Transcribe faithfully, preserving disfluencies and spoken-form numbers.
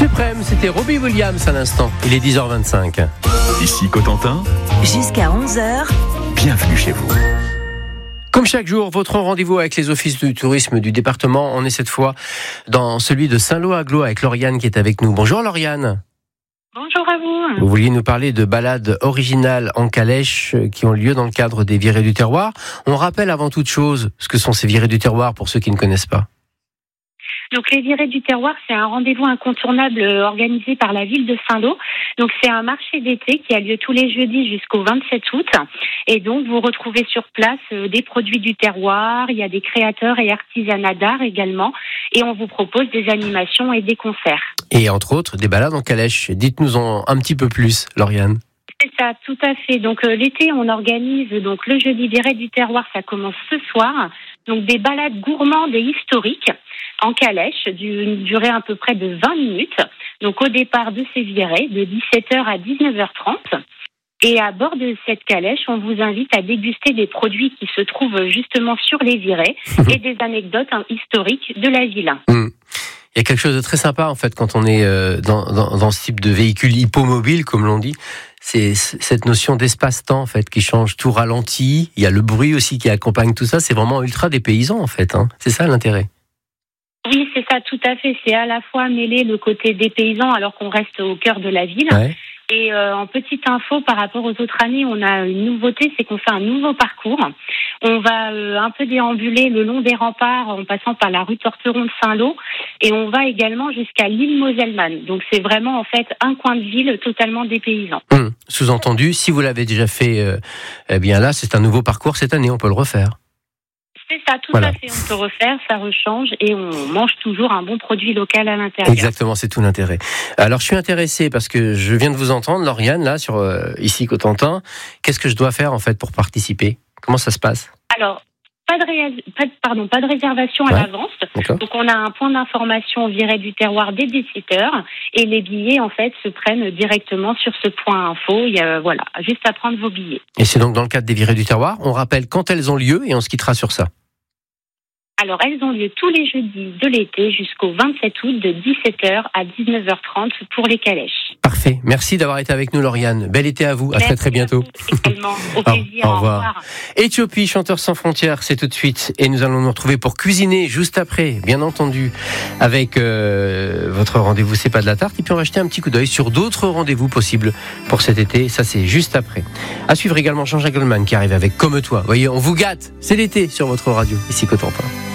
Suprême, c'était Robbie Williams à l'instant. Il est dix heures vingt-cinq. Ici Cotentin. Jusqu'à onze heures. Bienvenue chez vous. Comme chaque jour, votre rendez-vous avec les offices du tourisme du département. On est cette fois dans celui de Saint-Lô-Aglo avec Lauriane qui est avec nous. Bonjour Lauriane. Bonjour à vous. Vous vouliez nous parler de balades originales en calèche qui ont lieu dans le cadre des virées du terroir. On rappelle avant toute chose ce que sont ces virées du terroir pour ceux qui ne connaissent pas. Donc les virées du terroir, c'est un rendez-vous incontournable organisé par la ville de Saint-Lô. Donc c'est un marché d'été qui a lieu tous les jeudis jusqu'au vingt-sept août. Et donc vous retrouvez sur place des produits du terroir, il y a des créateurs et artisanats d'art également. Et on vous propose des animations et des concerts. Et entre autres, des balades en calèche. Dites-nous-en un petit peu plus, Lauriane. C'est ça, tout à fait. Donc euh, l'été, on organise donc le jeudi virée du terroir, ça commence ce soir. Donc des balades gourmandes et historiques en calèche d'une durée à peu près de vingt minutes. Donc au départ de ces virées, de dix-sept heures à dix-neuf heures trente. Et à bord de cette calèche, on vous invite à déguster des produits qui se trouvent justement sur les virées et des anecdotes hein, historiques de la ville. Mmh. Il y a quelque chose de très sympa en fait quand on est euh, dans, dans, dans ce type de véhicule hippomobile, comme l'on dit. C'est cette notion d'espace-temps en fait qui change, tout ralenti. Il y a le bruit aussi qui accompagne tout ça. C'est vraiment ultra dépaysant en fait. Hein. C'est ça l'intérêt. Oui, c'est ça, tout à fait. C'est à la fois mêler le côté dépaysant alors qu'on reste au cœur de la ville. Ouais. Et euh, en petite info, par rapport aux autres années, on a une nouveauté, c'est qu'on fait un nouveau parcours. On va euh, un peu déambuler le long des remparts en passant par la rue Torteron de Saint-Lô et on va également jusqu'à l'île Mosellman. Donc c'est vraiment en fait un coin de ville totalement dépaysant. Mmh. Sous-entendu, si vous l'avez déjà fait, euh, eh bien là, c'est un nouveau parcours cette année, on peut le refaire. C'est ça, tout voilà. à fait. On peut refaire, ça rechange et on mange toujours un bon produit local à l'intérieur. Exactement, c'est tout l'intérêt. Alors, je suis intéressé parce que je viens de vous entendre, Lauriane, là, sur euh, ici Cotentin. Qu'est-ce que je dois faire en fait pour participer ? Comment ça se passe ? Alors, pas de, ré... pas de, pardon, pas de réservation à ouais. l'avance. D'accord. Donc, on a un point d'information virée du terroir dès dix-sept heures et les billets en fait se prennent directement sur ce point info. Il y a, voilà, juste à prendre vos billets. Et c'est donc dans le cadre des virées du terroir. On rappelle quand elles ont lieu et on se quittera sur ça. Alors, elles ont lieu tous les jeudis de l'été jusqu'au vingt-sept août de dix-sept heures à dix-neuf heures trente pour les calèches. Parfait. Merci d'avoir été avec nous, Lauriane. Bel été à vous. À Merci très très bientôt. Également. Au plaisir. Au, au, revoir. Au revoir. Éthiopie, Chanteurs sans frontières, c'est tout de suite. Et nous allons nous retrouver pour cuisiner juste après, bien entendu, avec euh, votre rendez-vous C'est pas de la tarte. Et puis on va jeter un petit coup d'œil sur d'autres rendez-vous possibles pour cet été. Ça, c'est juste après. À suivre également Jean-Jacques Goldman qui arrive avec Comme toi. Vous voyez, on vous gâte. C'est l'été sur votre radio, ici Cotentin.